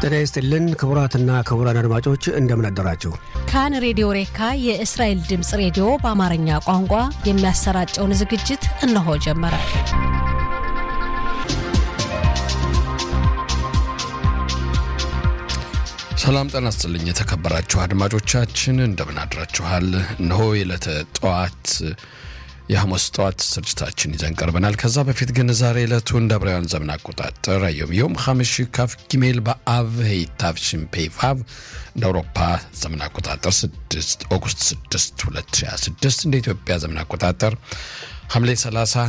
ጤና ይስጥልን ክቡራትና ክቡራን አድማጮች እንደምን አደራችሁ። ካን ሬዲዮ ሬካ የእስራኤል ድምጽ ሬዲዮ በአማርኛ ቋንቋ የሚያሰራጨውን ዝግጅት እነሆ ጀመረ። ሰላም ጤና ይስጥልኝ የተከበራችሁ አድማጮቻችን እንደምን አድራችኋል። እነሆ የዕለተ ጠዋት የሐሙስ ጠዋት ስርጭታችን ይዘን ቀርበናል። ከዛ በፊት ግን ዛሬ ዕለቱ እንደ ዕብራውያን ዘመን አቆጣጠር ዮም ሐሙስ ካፍ ጊሜል በአብ ሄይታፍሽን ፔቫቭ እንደ አውሮፓ ዘመን አቆጣጠር 6 ኦገስት 6 2026 እንደ ኢትዮጵያ ዘመን አቆጣጠር ሐምሌ 30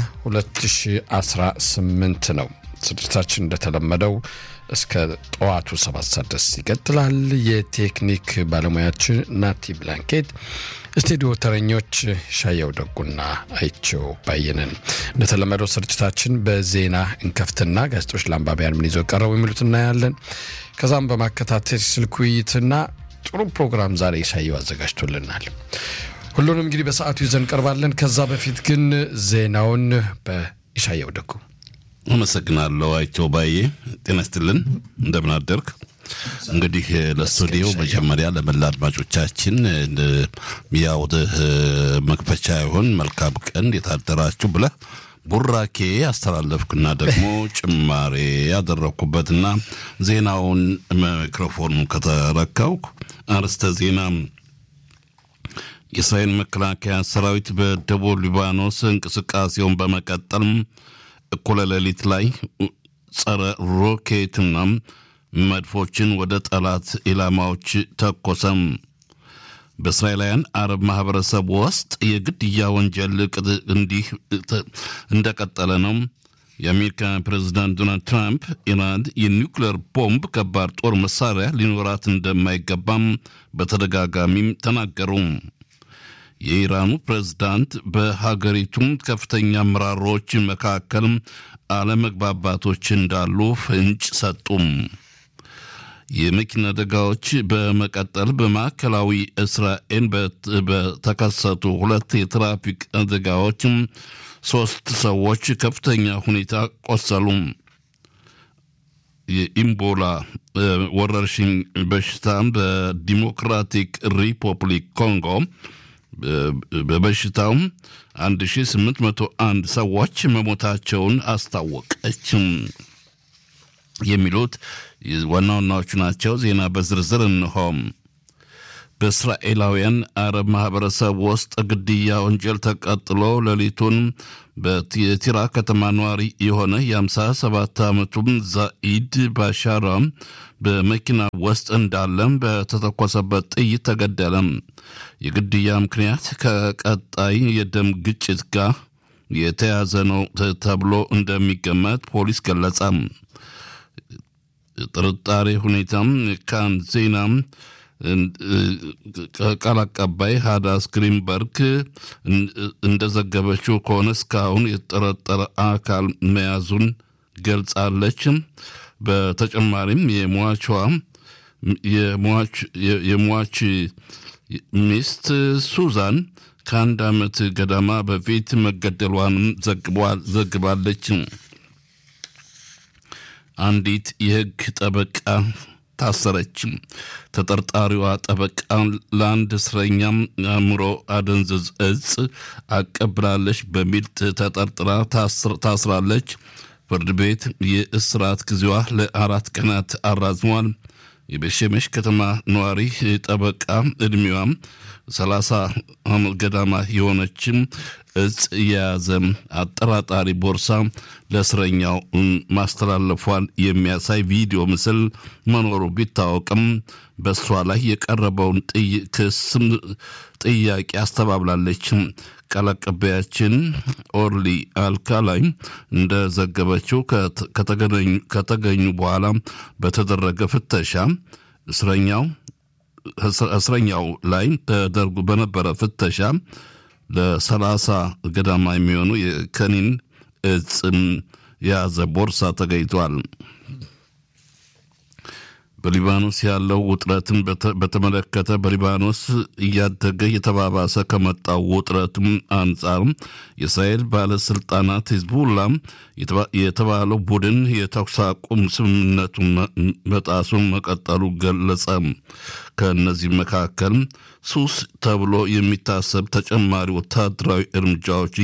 2018 ነው። ስርጭታችን እንደተለመደው እስከ ጠዋቱ 7 ሰዓት ድረስ ይቀጥላል። የቴክኒክ ባለሙያችን ናቲ ብላንኬት፣ ስቱዲዮ ተረኞች ሻየው ደጉና አይቸው ባየነን። እንደተለመደው ስርጭታችን በዜና እንከፍትና ጋዜጦች ለአንባቢያን ምን ይዘው ቀረቡ የሚሉትና ያለን ከዛም በማከታተል ስልክ ውይይትና ጥሩ ፕሮግራም ዛሬ ሻየው አዘጋጅቶልናል። ሁሉንም እንግዲህ በሰዓቱ ይዘን ቀርባለን። ከዛ በፊት ግን ዜናውን በሻየው ደጉ አመሰግናለሁ። አይቸው ባዬ ጤና ይስጥልን እንደምን አደርክ። እንግዲህ ለስቱዲዮ መጀመሪያ ለመላ አድማጮቻችን ያው መክፈቻ ይሁን መልካም ቀን የታደራችሁ ብለ ቡራኬ አስተላለፍኩና ደግሞ ጭማሬ ያደረኩበትና ዜናውን ማይክሮፎኑን ከተረከብኩ አርስተ ዜና የእስራኤል መከላከያ ሰራዊት በደቡብ ሊባኖስ እንቅስቃሴውን በመቀጠል እኩለ ሌሊት ላይ ጸረ ሮኬትና መድፎችን ወደ ጠላት ኢላማዎች ተኮሰም። በእስራኤላውያን አረብ ማህበረሰብ ውስጥ የግድያ ወንጀል እንዲህ እንደቀጠለ ነው። የአሜሪካ ፕሬዝዳንት ዶናልድ ትራምፕ ኢራን የኒውክሌር ቦምብ ከባድ ጦር መሳሪያ ሊኖራት እንደማይገባም በተደጋጋሚም ተናገሩ። የኢራኑ ፕሬዝዳንት በሀገሪቱ ከፍተኛ አመራሮች መካከል አለመግባባቶች እንዳሉ ፍንጭ ሰጡም። የመኪና አደጋዎች በመቀጠል በማዕከላዊ እስራኤል በተከሰቱ ሁለት የትራፊክ አደጋዎች 3 ሰዎች ከፍተኛ ሁኔታ ቆሰሉ። የኢምቦላ ወረርሽኝ በሽታ በዲሞክራቲክ ሪፐብሊክ ኮንጎ በበሽታው 1801 ሰዎች መሞታቸውን አስታወቀች። የሚሉት ዋና ዋናዎቹ ናቸው። ዜና በዝርዝር እንሆ። በእስራኤላውያን አረብ ማህበረሰብ ውስጥ ግድያ ወንጀል ተቀጥሎ ሌሊቱን በቲራ ከተማ ነዋሪ የሆነ የ57 ዓመቱ ዛኢድ ባሻራ በመኪና ውስጥ እንዳለም በተተኮሰበት ጥይት ተገደለ። የግድያ ምክንያት ከቀጣይ የደም ግጭት ጋር የተያዘ ነው ተብሎ እንደሚገመት ፖሊስ ገለጸ። ጥርጣሬ ሁኔታም ካን ዜና ቃል አቀባይ ሃዳስ ግሪንበርግ እንደዘገበችው ከሆነ እስካሁን የተጠረጠረ አካል መያዙን ገልጻለች። በተጨማሪም የሟች ሚስት ሱዛን ከአንድ ዓመት ገደማ በፊት መገደሏንም ዘግባለች። አንዲት የህግ ጠበቃ ታሰረች። ተጠርጣሪዋ ጠበቃ ለአንድ እስረኛም አእምሮ አደንዝዝ እጽ አቀብላለች በሚል ተጠርጥራ ታስራለች። ፍርድ ቤት የእስራት ጊዜዋ ለ4 ቀናት አራዝሟል። የቤሸመሽ ከተማ ነዋሪ ጠበቃ እድሜዋም 30 ዓመት ገደማ የሆነችም እጽ የያዘ አጠራጣሪ ቦርሳ ለእስረኛው ማስተላለፏን የሚያሳይ ቪዲዮ ምስል መኖሩ ቢታወቅም በሷ ላይ የቀረበውን ክስም ጥያቄ አስተባብላለች። ቃል አቀባያችን ኦርሊ አልካላይ እንደዘገበችው ከተገኙ በኋላ በተደረገ ፍተሻ እስረኛው ላይ ተደርጎ በነበረ ፍተሻ ለ30 ገዳማ የሚሆኑ የከኒን እጽን የያዘ ቦርሳ ተገኝቷል። በሊባኖስ ያለው ውጥረትን በተመለከተ በሊባኖስ እያደገ የተባባሰ ከመጣው ውጥረትም አንጻር የእስራኤል ባለስልጣናት ሂዝቡላ የተባለው ቡድን የተኩስ አቁም ስምምነቱን መጣሱን መቀጠሉ ገለጸ። ከእነዚህ መካከል ሱስ ተብሎ የሚታሰብ ተጨማሪ ወታደራዊ እርምጃዎች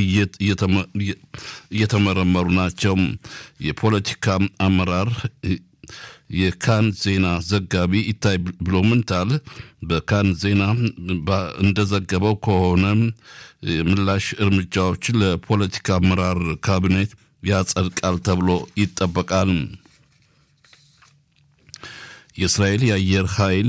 እየተመረመሩ ናቸው። የፖለቲካ አመራር የካን ዜና ዘጋቢ ኢታይ ብሎምንታል በካን ዜና እንደዘገበው ከሆነ ምላሽ እርምጃዎች ለፖለቲካ አመራር ካቢኔት ያጸድቃል ተብሎ ይጠበቃል። የእስራኤል የአየር ኃይል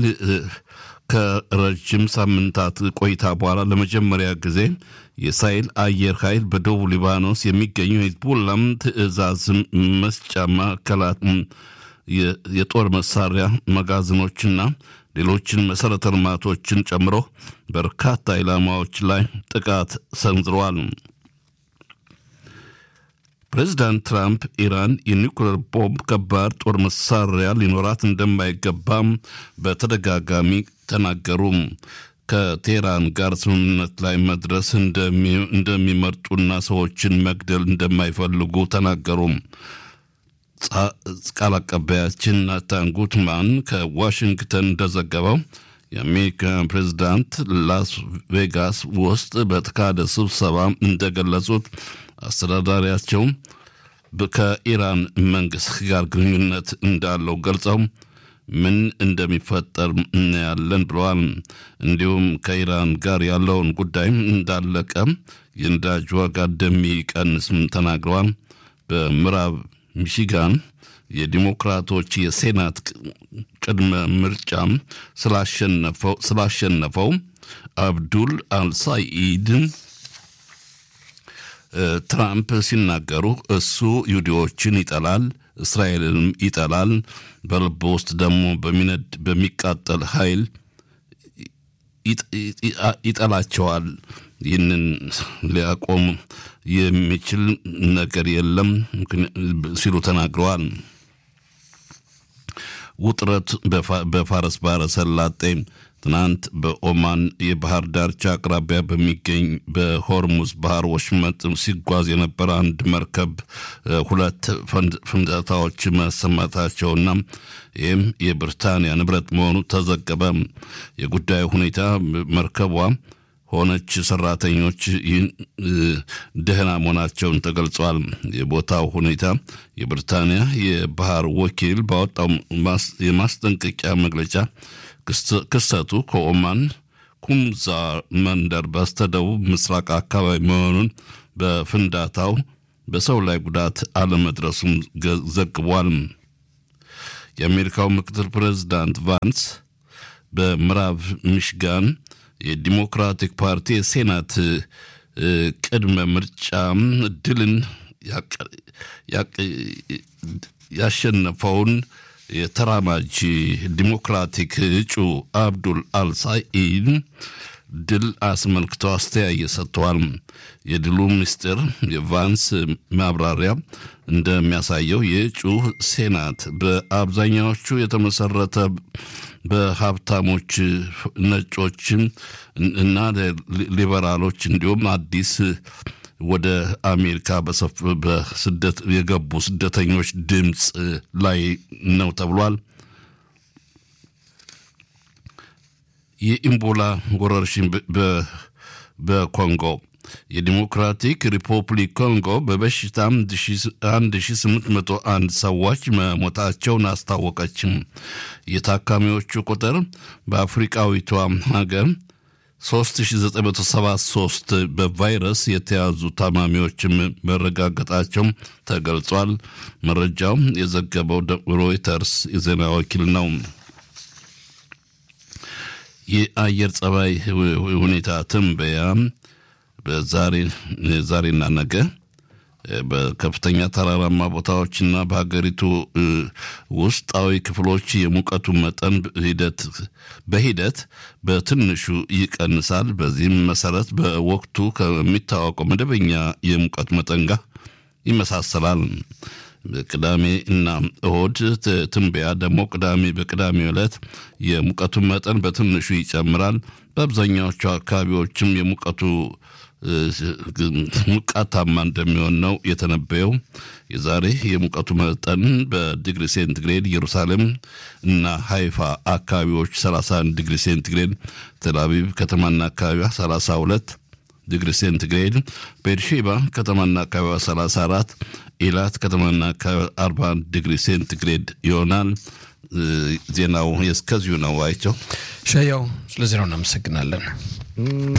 ከረጅም ሳምንታት ቆይታ በኋላ ለመጀመሪያ ጊዜ የእስራኤል አየር ኃይል በደቡብ ሊባኖስ የሚገኙ ሂዝቡላም ትዕዛዝ መስጫ ማዕከላት የጦር መሳሪያ መጋዘኖችና ሌሎችን መሰረተ ልማቶችን ጨምሮ በርካታ ኢላማዎች ላይ ጥቃት ሰንዝረዋል። ፕሬዝዳንት ትራምፕ ኢራን የኒውክሌር ቦምብ ከባድ ጦር መሳሪያ ሊኖራት እንደማይገባም በተደጋጋሚ ተናገሩ። ከቴህራን ጋር ስምምነት ላይ መድረስ እንደሚመርጡና ሰዎችን መግደል እንደማይፈልጉ ተናገሩ። ቃል አቀባያችን ናታን ጉትማን ከዋሽንግተን እንደዘገበው የአሜሪካ ፕሬዝዳንት ላስ ቬጋስ ውስጥ በተካሄደ ስብሰባ እንደገለጹት አስተዳዳሪያቸው ከኢራን መንግስት ጋር ግንኙነት እንዳለው ገልጸው ምን እንደሚፈጠር እናያለን ብለዋል። እንዲሁም ከኢራን ጋር ያለውን ጉዳይ እንዳለቀ የነዳጅ ዋጋ እንደሚቀንስም ተናግረዋል። በምዕራብ ሚሽጋን የዲሞክራቶች የሴናት ቅድመ ምርጫ ስላሸነፈው አብዱል አልሳኢድ ትራምፕ ሲናገሩ እሱ ይሁዲዎችን ይጠላል፣ እስራኤልንም ይጠላል፣ በልብ ውስጥ ደግሞ በሚቃጠል ኃይል ይጠላቸዋል። ይህንን ሊያቆም የሚችል ነገር የለም ሲሉ ተናግረዋል። ውጥረት በፋርስ ባህረ ሰላጤ ትናንት በኦማን የባህር ዳርቻ አቅራቢያ በሚገኝ በሆርሙዝ ባህር ወሽመጥ ሲጓዝ የነበረ አንድ መርከብ ሁለት ፍንዳታዎች መሰማታቸውና ይህም የብሪታንያ ንብረት መሆኑ ተዘገበ። የጉዳዩ ሁኔታ መርከቧ ሆነች ሰራተኞች ደህና መሆናቸውን ተገልጿል። የቦታው ሁኔታ የብሪታንያ የባህር ወኪል ባወጣው የማስጠንቀቂያ መግለጫ ክስተቱ ከኦማን ኩምዛ መንደር በስተደቡብ ምስራቅ አካባቢ መሆኑን በፍንዳታው በሰው ላይ ጉዳት አለመድረሱም ዘግቧል። የአሜሪካው ምክትል ፕሬዝዳንት ቫንስ በምዕራብ ሚሽጋን የዲሞክራቲክ ፓርቲ የሴናት ቅድመ ምርጫ ድልን ያሸነፈውን የተራማጅ ዲሞክራቲክ እጩ አብዱል አልሳኢድ ድል አስመልክቶ አስተያየት ሰጥተዋል። የድሉ ምስጢር የቫንስ ማብራሪያ እንደሚያሳየው የእጩ ሴናት በአብዛኛዎቹ የተመሰረተ በሀብታሞች ነጮች እና ሊበራሎች እንዲሁም አዲስ ወደ አሜሪካ በስደት የገቡ ስደተኞች ድምጽ ላይ ነው ተብሏል። የኢምቦላ ወረርሽኝ በኮንጎ የዲሞክራቲክ ሪፐብሊክ ኮንጎ በበሽታ 1801 ሰዎች መሞታቸውን አስታወቀች። የታካሚዎቹ ቁጥር በአፍሪካዊቷ ሀገር 3973 በቫይረስ የተያዙ ታማሚዎችም መረጋገጣቸው ተገልጿል። መረጃው የዘገበው ሮይተርስ የዜና ወኪል ነው። የአየር ጸባይ ሁኔታ ትንበያ በዛሬና ነገ በከፍተኛ ተራራማ ቦታዎችና በሀገሪቱ ውስጣዊ ክፍሎች የሙቀቱ መጠን በሂደት በትንሹ ይቀንሳል። በዚህም መሰረት በወቅቱ ከሚታወቀው መደበኛ የሙቀት መጠን ጋር ይመሳሰላል። ቅዳሜ እና እሁድ ትንበያ ደግሞ በቅዳሜ ዕለት የሙቀቱ መጠን በትንሹ ይጨምራል። በአብዛኛዎቹ አካባቢዎችም የሙቀቱ ሙቀታማ እንደሚሆን ነው የተነበየው። የዛሬ የሙቀቱ መጠን በዲግሪ ሴንቲግሬድ ኢየሩሳሌም እና ሃይፋ አካባቢዎች 31 ዲግሪ ሴንቲግሬድ፣ ቴልአቪቭ ከተማና አካባቢዋ 32 ዲግሪ ሴንቲግሬድ፣ ቤርሼባ ከተማና አካባቢዋ 34፣ ኢላት ከተማና አካባቢዋ 41 ዲግሪ ሴንቲግሬድ ይሆናል። ዜናው እስከዚሁ ነው። አይቸው ሻያው ስለዚህ ነው እናመሰግናለን።